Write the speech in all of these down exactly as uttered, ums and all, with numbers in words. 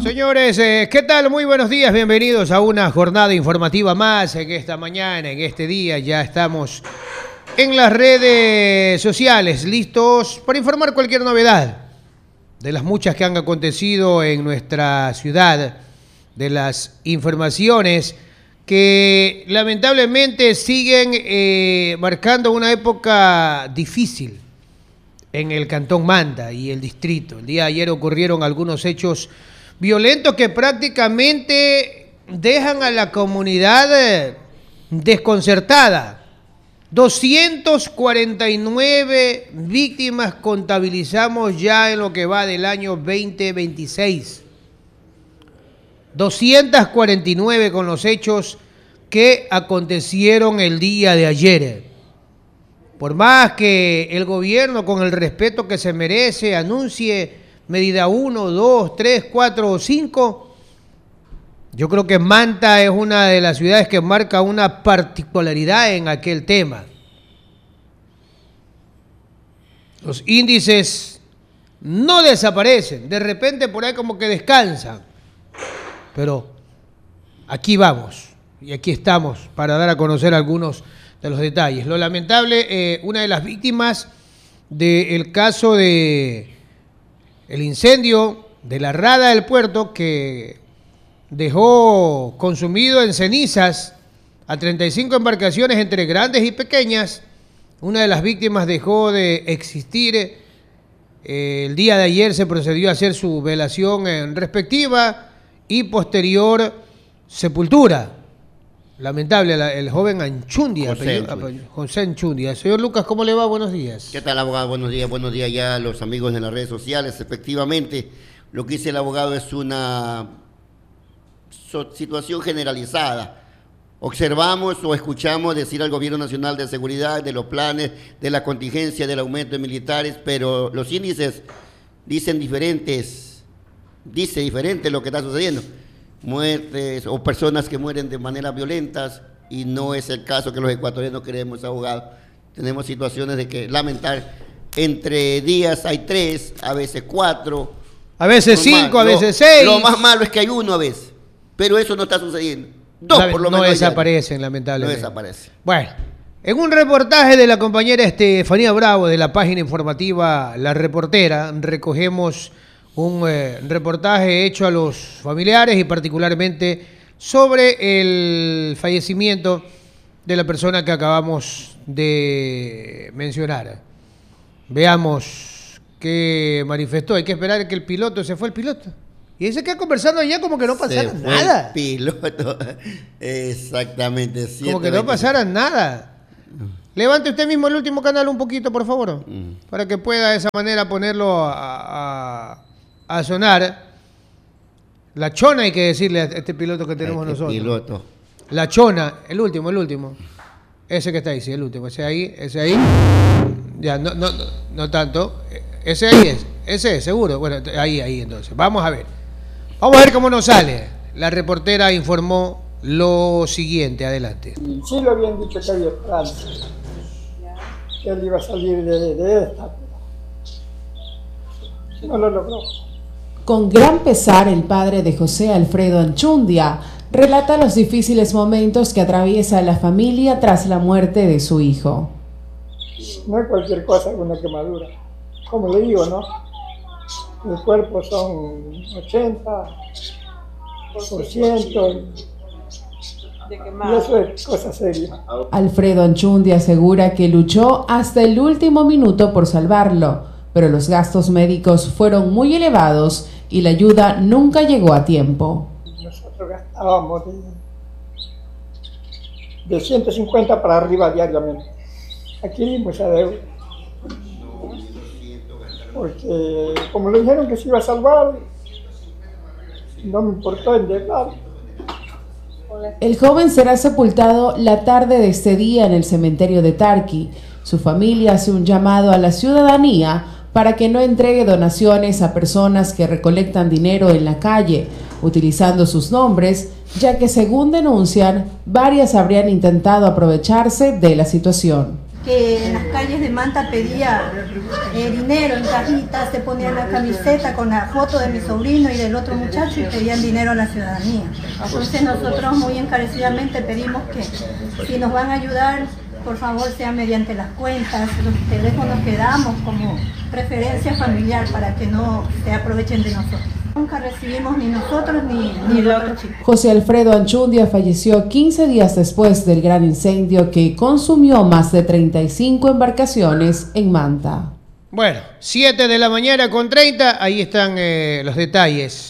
Señores, eh, ¿qué tal? Muy buenos días, bienvenidos a una jornada informativa más en esta mañana, en este día. Ya estamos en las redes sociales, listos para informar cualquier novedad de las muchas que han acontecido en nuestra ciudad, de las informaciones que lamentablemente siguen eh, marcando una época difícil en el Cantón Manta y el distrito. El día de ayer ocurrieron algunos hechos violentos que prácticamente dejan a la comunidad desconcertada. doscientas cuarenta y nueve víctimas contabilizamos ya en lo que va del año veinte veintiséis. doscientas cuarenta y nueve con los hechos que acontecieron el día de ayer. Por más que el gobierno, con el respeto que se merece, anuncie medida uno, dos, tres, cuatro o cinco, yo creo que Manta es una de las ciudades que marca una particularidad en aquel tema. Los índices no desaparecen, de repente por ahí como que descansan, pero aquí vamos y aquí estamos para dar a conocer algunos de los detalles. Lo lamentable, eh, una de las víctimas del caso de el incendio de la Rada del Puerto, que dejó consumido en cenizas a treinta y cinco embarcaciones entre grandes y pequeñas. Una de las víctimas dejó de existir. El día de ayer se procedió a hacer su velación respectiva y posterior sepultura. Lamentable, el joven Anchundia, José, apellido, José Anchundia. Señor Lucas, ¿cómo le va? Buenos días. ¿Qué tal, abogado? Buenos días, buenos días ya a los amigos en las redes sociales. Efectivamente, lo que dice el abogado es una situación generalizada. Observamos o escuchamos decir al Gobierno Nacional de Seguridad de los planes, de la contingencia, del aumento de militares, pero los índices dicen diferentes, dice diferente lo que está sucediendo. Muertes o personas que mueren de manera violentas, y no es el caso que los ecuatorianos queremos, abogado. Tenemos situaciones de que lamentar, entre días hay tres, a veces cuatro, a veces cinco, a veces seis. Lo más malo es que hay uno a veces, pero eso no está sucediendo. Dos La, por lo no menos. desaparecen, lamentablemente. No desaparecen. Bueno, en un reportaje de la compañera Estefanía Bravo de la página informativa La Reportera, recogemos un eh, reportaje hecho a los familiares y particularmente sobre el fallecimiento de la persona que acabamos de mencionar. Veamos qué manifestó. Hay que esperar que el piloto, se fue el piloto. Y dice que conversando allá como que no pasara se fue nada. El piloto, exactamente. Como que no pasara nada. Levante usted mismo el último canal un poquito, por favor, mm. para que pueda de esa manera ponerlo a... a a sonar. La chona, hay que decirle a este piloto que tenemos este nosotros. Piloto. La chona, el último, el último. Ese que está ahí, sí, el último. Ese ahí, ese ahí. Ya, no, no, no, no tanto. Ese ahí es, ese es, seguro. Bueno, ahí, ahí entonces. Vamos a ver. Vamos a ver cómo nos sale. La reportera informó lo siguiente. Adelante. Sí lo habían dicho que había esperanza. Que él iba a salir de, de esta. No lo logró. Con gran pesar, el padre de José Alfredo Anchundia relata los difíciles momentos que atraviesa la familia tras la muerte de su hijo. No es cualquier cosa, una quemadura. Como le digo, ¿no? El cuerpo son ochenta por ciento y eso es cosa seria. Alfredo Anchundia asegura que luchó hasta el último minuto por salvarlo, pero los gastos médicos fueron muy elevados y la ayuda nunca llegó a tiempo. Nosotros gastábamos de, de ciento cincuenta para arriba diariamente. Adquirimos esa deuda. Porque como le dijeron que se iba a salvar, no me importó endeudarlo. El joven será sepultado la tarde de este día en el cementerio de Tarqui. Su familia hace un llamado a la ciudadanía para que no entregue donaciones a personas que recolectan dinero en la calle, utilizando sus nombres, ya que según denuncian, varias habrían intentado aprovecharse de la situación. que en las calles de Manta pedía eh, dinero en cajitas, se ponía la camiseta con la foto de mi sobrino y del otro muchacho y pedían dinero a la ciudadanía. Entonces nosotros muy encarecidamente pedimos que si nos van a ayudar, por favor sea mediante las cuentas, los teléfonos que damos como preferencia familiar para que no se aprovechen de nosotros. Nunca recibimos ni nosotros ni, ni el otro chico. José Alfredo Anchundia falleció quince días después del gran incendio que consumió más de treinta y cinco embarcaciones en Manta. Bueno, siete de la mañana con treinta, ahí están eh, los detalles.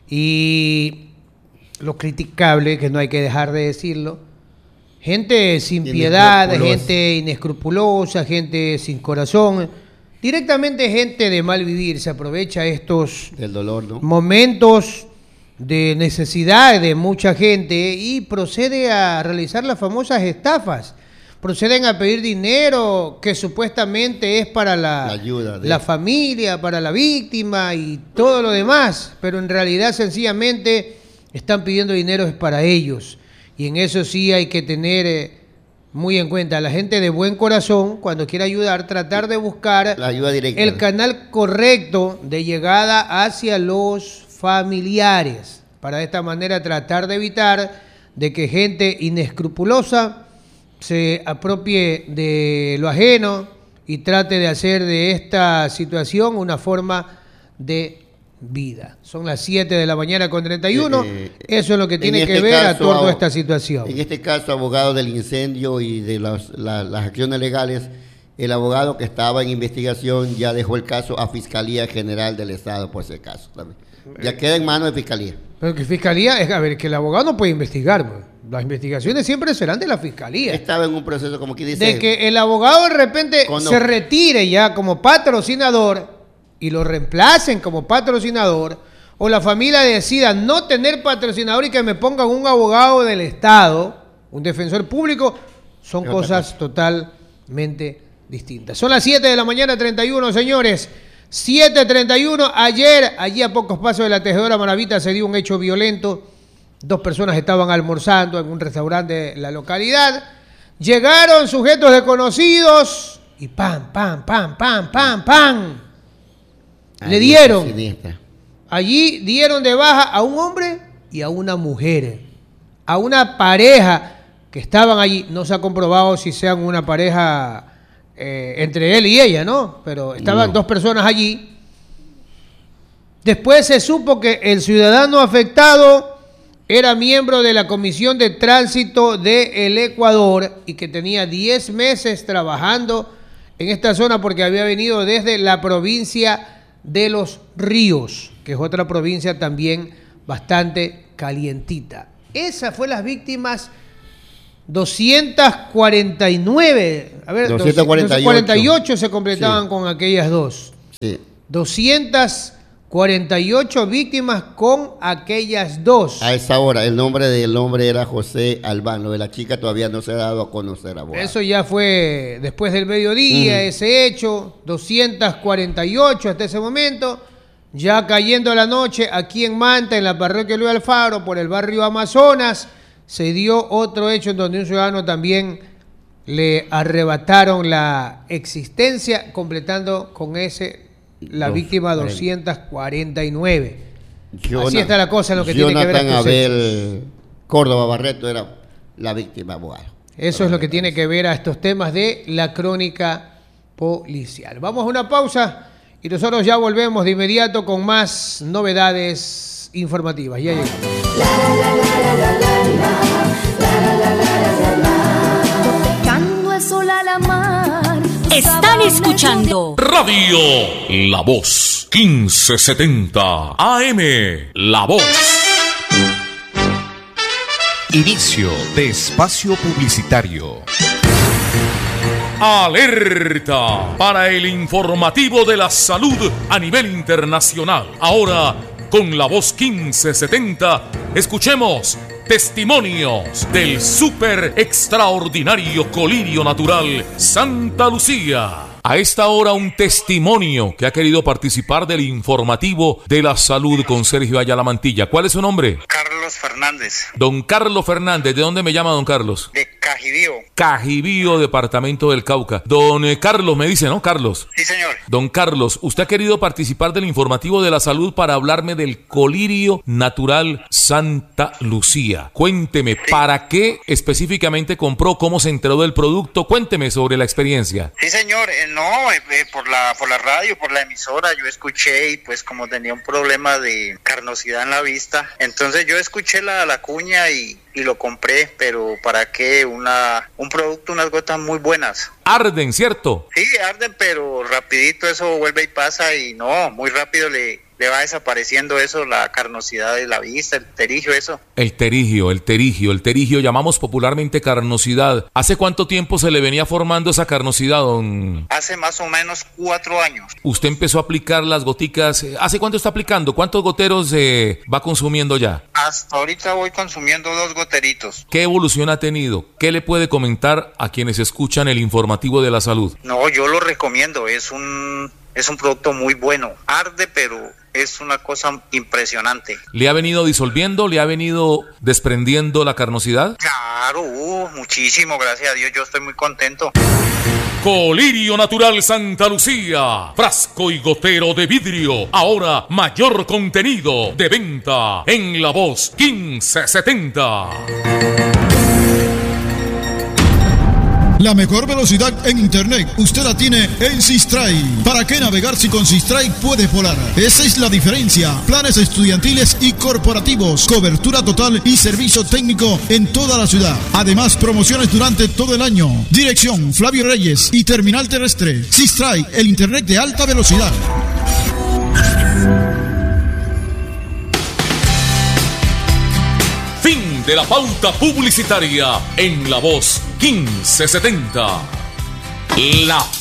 Y lo criticable, que no hay que dejar de decirlo, gente sin piedad, gente inescrupulosa, gente sin corazón, directamente gente de mal vivir, se aprovecha estos del dolor, ¿no? momentos de necesidad de mucha gente y procede a realizar las famosas estafas. Proceden a pedir dinero que supuestamente es para la, la ayuda de la familia, para la víctima y todo lo demás, pero en realidad sencillamente están pidiendo dinero es para ellos. Y en eso sí hay que tener eh, muy en cuenta a la gente de buen corazón, cuando quiera ayudar, tratar de buscar la ayuda directa, el canal correcto de llegada hacia los familiares, para de esta manera tratar de evitar de que gente inescrupulosa se apropie de lo ajeno y trate de hacer de esta situación una forma de vida. Son las siete de la mañana con treinta y uno. Eh, eh, Eso es lo que tiene este que ver a toda esta situación. En este caso, abogado del incendio y de las, la, las acciones legales, el abogado que estaba en investigación ya dejó el caso a Fiscalía General del Estado por ese caso. También. Ya queda en manos de Fiscalía. Pero que Fiscalía, es a ver, que el abogado no puede investigar, pues. Las investigaciones siempre serán de la Fiscalía. Estaba en un proceso, como que dice... De que el abogado de repente cono- se retire ya como patrocinador y lo reemplacen como patrocinador, o la familia decida no tener patrocinador y que me pongan un abogado del Estado, un defensor público, son cosas totalmente distintas. Son las siete de la mañana, treinta y uno, señores. siete treinta y uno, ayer, allí a pocos pasos de la Tejedora Maravita se dio un hecho violento. Dos personas estaban almorzando en un restaurante de la localidad. Llegaron sujetos desconocidos y pam, pam, pam, pam, pam, pam. Le dieron. Allí dieron de baja a un hombre y a una mujer. A una pareja que estaban allí. No se ha comprobado si sean una pareja eh, entre él y ella, ¿no? Pero estaban no. dos personas allí. Después se supo que el ciudadano afectado era miembro de la Comisión de Tránsito del Ecuador y que tenía diez meses trabajando en esta zona porque había venido desde la provincia de Los Ríos, que es otra provincia también bastante calientita. Esas fueron las víctimas doscientas cuarenta y nueve, a ver, doscientas cuarenta y ocho, doscientas cuarenta y ocho se completaban sí. con aquellas dos. Sí. doscientas cuarenta y ocho víctimas con aquellas dos. A esa hora, el nombre del hombre era José Albán, lo de la chica todavía no se ha dado a conocer, abogado. Eso ya fue después del mediodía, uh-huh. ese hecho, doscientas cuarenta y ocho hasta ese momento, ya cayendo la noche, aquí en Manta, en la parroquia Luis Alfaro, por el barrio Amazonas, se dio otro hecho en donde un ciudadano también le arrebataron la existencia, completando con ese la Dos, víctima doscientas cuarenta y nueve. Jonathan, Así está la cosa en lo que Jonathan tiene que ver a Abel Córdoba Barreto era la víctima, abogado. Eso es lo que tiene que ver a estos temas de la crónica policial. Vamos a una pausa y nosotros ya volvemos de inmediato con más novedades informativas. Ya llegamos. Están escuchando Radio La Voz quince setenta A M. La Voz. Inicio de espacio publicitario. Alerta para el informativo de la salud a nivel internacional. Ahora, con La Voz quince setenta, escuchemos testimonios del súper extraordinario colirio natural Santa Lucía. A esta hora un testimonio que ha querido participar del informativo de la salud con Sergio Ayala Mantilla. ¿Cuál es su nombre? Carlos Fernández. Don Carlos Fernández. ¿De dónde me llama don Carlos? De Cajibío. Cajibío, departamento del Cauca. Don eh, Carlos me dice, ¿no, Carlos? Sí, señor. Don Carlos, usted ha querido participar del informativo de la salud para hablarme del colirio natural Santa Lucía. Cuénteme, sí. ¿Para qué específicamente compró? ¿Cómo se enteró del producto? Cuénteme sobre la experiencia. Sí, señor. Eh, no, eh, eh, por la por la radio, por la emisora, yo escuché y pues como tenía un problema de carnosidad en la vista, entonces yo escuché la, la cuña y, y lo compré, pero ¿para qué? Una un producto, unas gotas muy buenas. Arden, ¿cierto? Sí, arden, pero rapidito eso vuelve y pasa y no, muy rápido le... le va desapareciendo eso, la carnosidad de la vista, el terigio, eso. El terigio, el terigio, el terigio, llamamos popularmente carnosidad. ¿Hace cuánto tiempo se le venía formando esa carnosidad, don? Hace más o menos cuatro años. ¿Usted empezó a aplicar las goticas? ¿Hace cuánto está aplicando? ¿Cuántos goteros eh, va consumiendo ya? Hasta ahorita voy consumiendo dos goteritos. ¿Qué evolución ha tenido? ¿Qué le puede comentar a quienes escuchan el informativo de la salud? No, yo lo recomiendo, es un... es un producto muy bueno, arde pero es una cosa impresionante. ¿Le ha venido disolviendo, le ha venido desprendiendo la carnosidad? Claro, uh, muchísimo, gracias a Dios, yo estoy muy contento. Colirio Natural Santa Lucía, frasco y gotero de vidrio, ahora mayor contenido, de venta en La Voz quince setenta. La mejor velocidad en internet usted la tiene en Sistray. ¿Para qué navegar si con Sistray puede volar? Esa es la diferencia. Planes estudiantiles y corporativos, cobertura total y servicio técnico en toda la ciudad. Además, promociones durante todo el año. Dirección Flavio Reyes y Terminal Terrestre. Sistray, el internet de alta velocidad. Fin de la pauta publicitaria en La Voz quince setenta. La